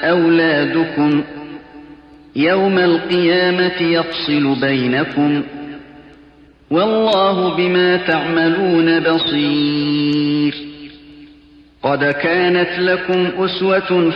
أولادكم يوم القيامة يفصل بينكم والله بما تعملون بصير. قد كانت لكم أسوة